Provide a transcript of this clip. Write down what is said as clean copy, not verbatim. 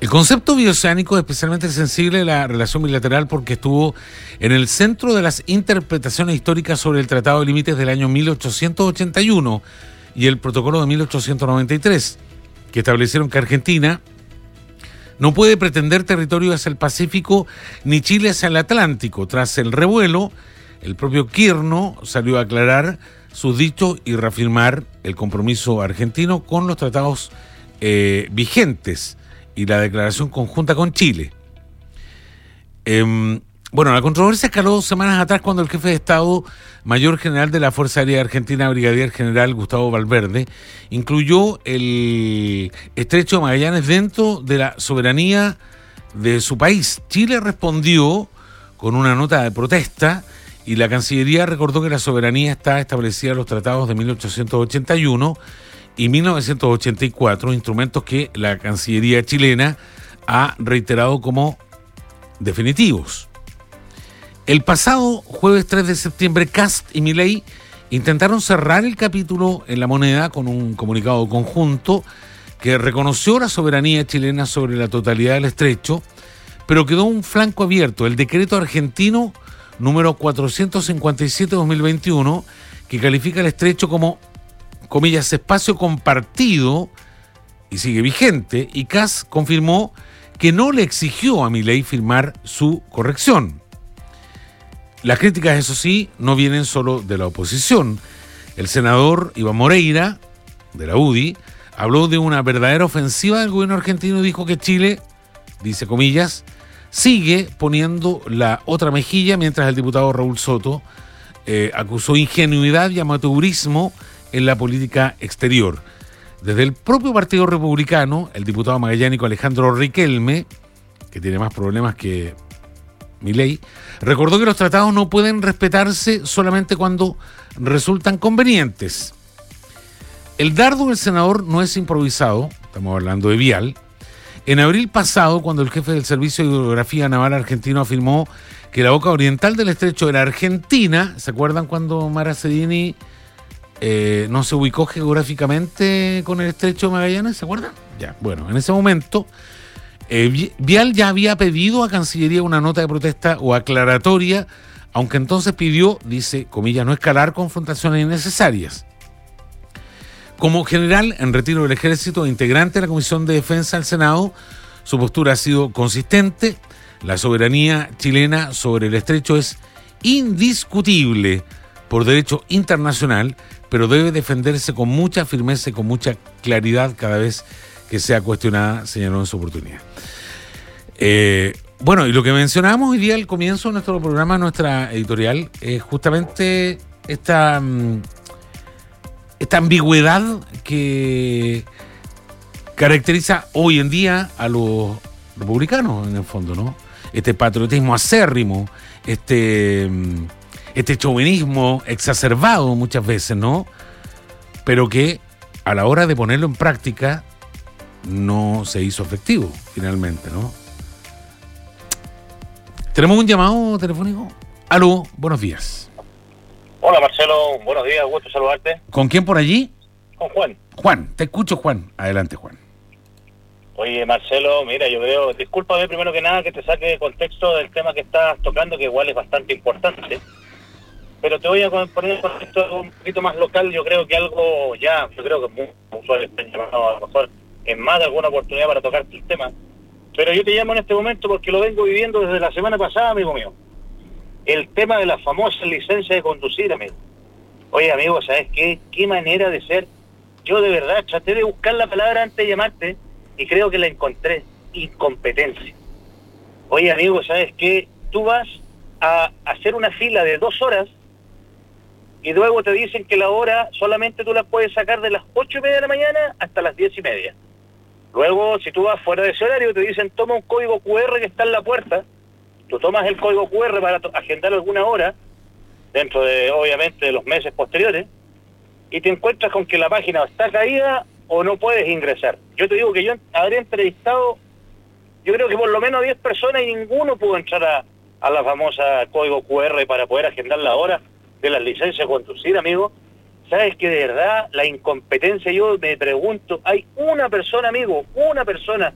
El concepto bioceánico es especialmente sensible a la relación bilateral porque estuvo en el centro de las interpretaciones históricas sobre el Tratado de Límites del año 1881 y el Protocolo de 1893, que establecieron que Argentina no puede pretender territorio hacia el Pacífico ni Chile hacia el Atlántico. Tras el revuelo, el propio Quirno salió a aclarar sus dichos y reafirmar el compromiso argentino con los tratados vigentes y la declaración conjunta con Chile. Bueno, la controversia escaló 2 semanas atrás cuando el jefe de Estado Mayor General de la Fuerza Aérea Argentina, Brigadier General Gustavo Valverde, incluyó el Estrecho de Magallanes dentro de la soberanía de su país. Chile respondió con una nota de protesta y la Cancillería recordó que la soberanía está establecida en los tratados de 1881 y 1984, instrumentos que la Cancillería chilena ha reiterado como definitivos. El pasado jueves 3 de septiembre, Kast y Milei intentaron cerrar el capítulo en La Moneda con un comunicado conjunto que reconoció la soberanía chilena sobre la totalidad del estrecho, pero quedó un flanco abierto, el decreto argentino número 457-2021, que califica el estrecho como, comillas, espacio compartido y sigue vigente, y Kast confirmó que no le exigió a Milei firmar su corrección. Las críticas, eso sí, no vienen solo de la oposición. El senador Iván Moreira, de la UDI, habló de una verdadera ofensiva del gobierno argentino y dijo que Chile, dice comillas, sigue poniendo la otra mejilla, mientras el diputado Raúl Soto acusó ingenuidad y amateurismo en la política exterior. Desde el propio Partido Republicano, el diputado magallánico Alejandro Riquelme, que tiene más problemas que Milei, recordó que los tratados no pueden respetarse solamente cuando resultan convenientes. El dardo del senador no es improvisado, estamos hablando de Vial. En abril pasado, cuando el jefe del Servicio de Hidrografía Naval argentino afirmó que la boca oriental del estrecho era Argentina, ¿se acuerdan cuando Mara Sedini no se ubicó geográficamente con el estrecho de Magallanes? ¿Se acuerdan? Ya, bueno, en ese momento Vial ya había pedido a Cancillería una nota de protesta o aclaratoria, aunque entonces pidió, dice, comillas, no escalar confrontaciones innecesarias. Como general en retiro del ejército, integrante de la Comisión de Defensa del Senado, su postura ha sido consistente. La soberanía chilena sobre el estrecho es indiscutible por derecho internacional, pero debe defenderse con mucha firmeza y con mucha claridad cada vez que sea cuestionada, señaló en su oportunidad. Bueno, y lo que mencionábamos hoy día al comienzo de nuestro programa, nuestra editorial, es justamente esta ambigüedad que caracteriza hoy en día a los republicanos, en el fondo, ¿no? Este patriotismo acérrimo, este chauvinismo exacerbado muchas veces, ¿no? Pero que a la hora de ponerlo en práctica no se hizo efectivo, finalmente, ¿no? ¿Tenemos un llamado telefónico? Aló, buenos días. Hola Marcelo, buenos días, gusto saludarte. ¿Con quién por allí? Con Juan. Juan, te escucho, Juan. Adelante, Juan. Oye Marcelo, mira, yo creo, discúlpame primero que nada que te saque de contexto del tema que estás tocando, que igual es bastante importante, pero te voy a poner en contexto un poquito más local. Yo creo que algo ya, yo creo que muy usual están llamando a lo mejor en más de alguna oportunidad para tocar el tema, pero yo te llamo en este momento porque lo vengo viviendo desde la semana pasada, amigo mío. El tema de la famosa licencia de conducir, amigo. Oye, amigo, ¿sabes qué? ¿Qué manera de ser? Yo de verdad traté de buscar la palabra antes de llamarte y creo que la encontré. Incompetencia. Oye, amigo, ¿sabes qué? Tú vas a hacer una fila de 2 horas y luego te dicen que la hora solamente tú la puedes sacar de las 8:30 de la mañana hasta las 10:30. Luego, si tú vas fuera de ese horario, te dicen toma un código QR que está en la puerta. Tú tomas el código QR para agendar alguna hora, dentro de, obviamente, de los meses posteriores, y te encuentras con que la página está caída o no puedes ingresar. Yo te digo que yo habré entrevistado, yo creo que por lo menos 10 personas y ninguno pudo entrar a la famosa código QR para poder agendar la hora de las licencias de conducir, amigo. ¿Sabes que de verdad la incompetencia, yo me pregunto, hay una persona, amigo, una persona